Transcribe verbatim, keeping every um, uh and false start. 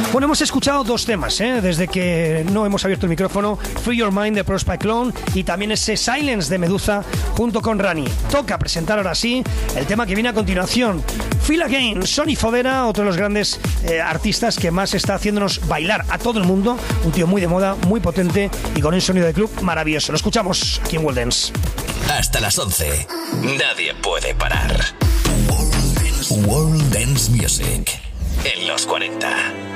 Bueno, hemos escuchado dos temas, ¿eh? Desde que no hemos abierto el micrófono. Free Your Mind de Prospect Clone y también ese Silence de Meduza junto con Rani. Toca presentar ahora sí el tema que viene a continuación. Feel Again, Sonny Fodera, otro de los grandes eh, artistas que más está haciéndonos bailar a todo el mundo. Un tío muy de moda, muy potente y con un sonido de club maravilloso. Lo escuchamos aquí en World Dance. Hasta las once. Nadie puede parar. World Dance Music en los cuarenta.